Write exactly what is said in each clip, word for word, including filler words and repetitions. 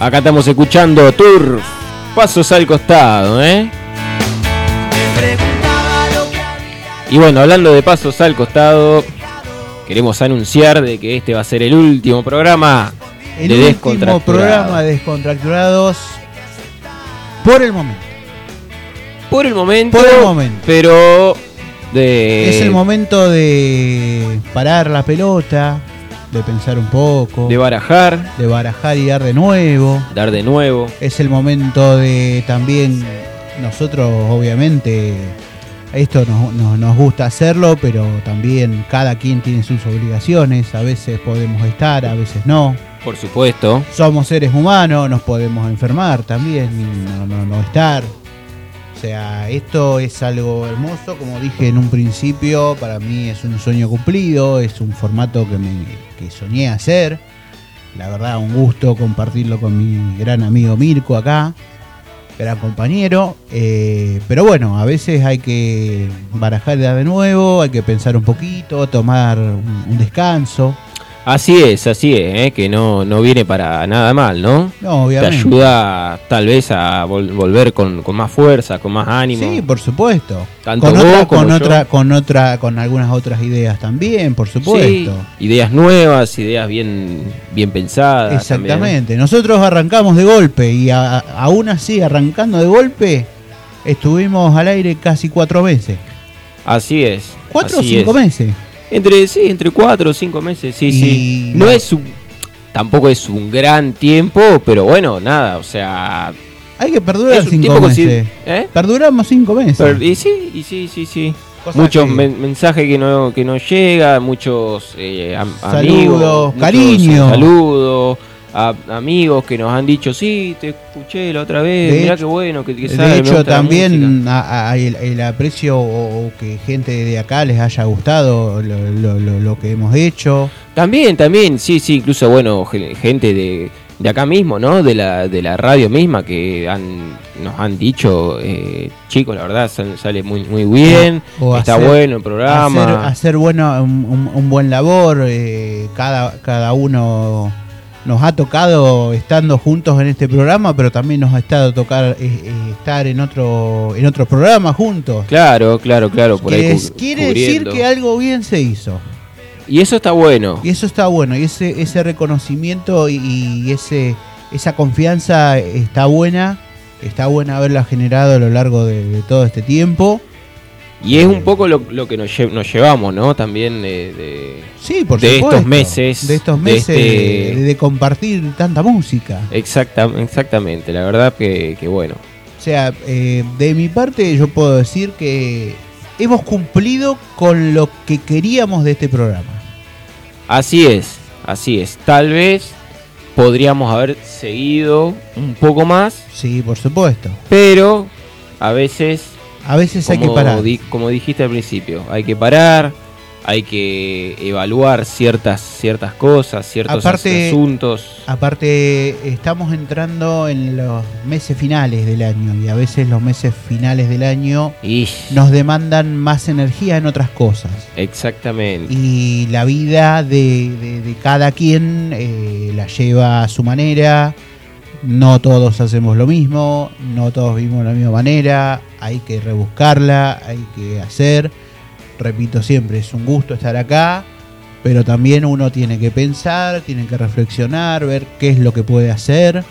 Acá estamos escuchando Tour, Pasos al Costado, ¿eh? Y bueno, hablando de Pasos al Costado, queremos anunciar de que este va a ser el último programa el de último Descontracturados. programa de Descontracturados por el momento. Por el momento, Por el momento. pero de... Es el momento de parar la pelota, de pensar un poco, de barajar, de barajar y dar de nuevo. dar de nuevo. Es el momento de también, nosotros obviamente, esto nos, nos, nos gusta hacerlo, pero también cada quien tiene sus obligaciones. A veces podemos estar, a veces no. Por supuesto. Somos seres humanos, nos podemos enfermar también y no, no, no estar. O sea, esto es algo hermoso, como dije en un principio, para mí es un sueño cumplido, es un formato que, me, que soñé hacer. La verdad, un gusto compartirlo con mi gran amigo Mirko acá, gran compañero. Eh, pero bueno, a veces hay que barajar de nuevo, hay que pensar un poquito, tomar un, un descanso. Así es, así es, ¿eh? Que no, no viene para nada mal, ¿no? No, obviamente. Te ayuda tal vez a vol- volver con, con más fuerza, con más ánimo. Sí, por supuesto. Tanto con vos otra, como con yo. otra, con otra, con algunas otras ideas también, por supuesto. Sí, ideas nuevas, ideas bien, bien pensadas. Exactamente. También. Nosotros arrancamos de golpe y a- a- aún así, arrancando de golpe, estuvimos al aire casi cuatro meses. Así es. ¿Cuatro así o cinco es. meses? Entre, sí, entre cuatro o cinco meses, sí, Y sí. No no. es un, tampoco es un gran tiempo, pero bueno, nada, o sea... Hay que perdurar es un cinco tiempo meses. consi- ¿eh? Perduramos cinco meses. Pero- y sí, y sí, sí, sí. Cosa Muchos que- men- mensajes que no, que no llegan, muchos eh, am- Saludos, amigos, muchos, cariño. eh, saludos, a, amigos que nos han dicho, sí, te escuché la otra vez, De mirá hecho- qué bueno que, que De sabe, me hecho, gusta la también música". a- a- el, el aprecio o, o que gente de acá les haya gustado lo, lo- lo- lo que hemos hecho. También, también, sí, sí, incluso, bueno, ge- gente de, de acá mismo, ¿no? De la, de la radio misma que han, nos han dicho, eh, chicos, la verdad, sal- sale muy, muy bien, O está hacer- bueno el programa. Hacer, hacer bueno, un, un- un buen labor, eh, cada, cada uno nos ha tocado estando juntos en este programa, pero también nos ha estado tocar eh, eh, estar en otro en otro programa juntos. Claro, claro, claro, por Que ahí es- cu- quiere decir cubriendo. que algo bien se hizo. Y eso está bueno. Y eso está bueno, y ese, ese reconocimiento y, y ese esa confianza está buena, está buena haberla generado a lo largo de, de todo este tiempo. Y es un poco lo, lo que nos, lle- nos llevamos, ¿no? También de, de, Sí, por de supuesto. estos meses. De estos de meses de, este- de compartir tanta música. Exacta, exactamente, la verdad que, que bueno. O sea, eh, de mi parte yo puedo decir que hemos cumplido con lo que queríamos de este programa. Así es, así es. Tal vez podríamos haber seguido un poco más, Sí, por supuesto. pero a veces, A veces hay que como, parar. di- como dijiste al principio, hay que parar, hay que evaluar ciertas, ciertas cosas, ciertos Aparte- asuntos. Aparte, estamos entrando en los meses finales del año y a veces los meses finales del año Y nos demandan más energía en otras cosas. exactamente. Y la vida de, de- de cada quien eh, la lleva a su manera. No todos hacemos lo mismo, no todos vivimos de la misma manera. Hay que rebuscarla, hay que hacer. Repito siempre, es un gusto estar acá, pero también uno tiene que pensar, tiene que reflexionar, ver qué es lo que puede hacer.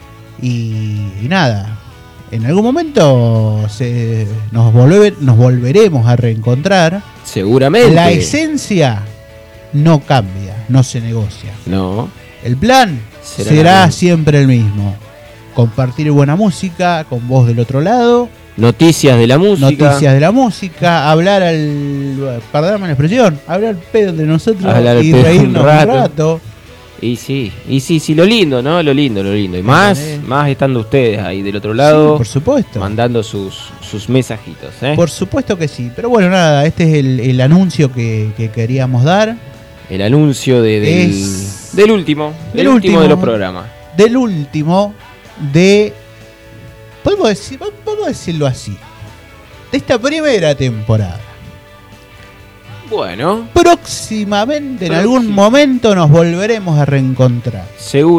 Y, y nada, en algún momento se, nos, volve- nos volveremos a reencontrar. Seguramente. La esencia no cambia, no se negocia. No. El plan Será será, la misma. siempre el mismo. Compartir buena música con vos del otro lado, Noticias de la música. noticias de la música, hablar al... perdóname la expresión, hablar pedo de nosotros Hablar y pedo un reírnos un rato. rato. Y sí, y sí, sí, lo lindo, ¿no? Lo lindo, lo lindo. Y más, ¿Entendés? más estando ustedes ahí del otro lado, Sí, por supuesto. mandando sus, sus mensajitos, ¿eh? Por supuesto que sí. Pero bueno, nada, este es el, el anuncio que, que queríamos dar. El anuncio de, del, Es- del último, del del último, último. de los programas. Del último de... Podemos, decir, podemos decirlo así. De esta primera temporada. Bueno, Próximamente, en algún Próximo. momento, nos volveremos a reencontrar. seguro.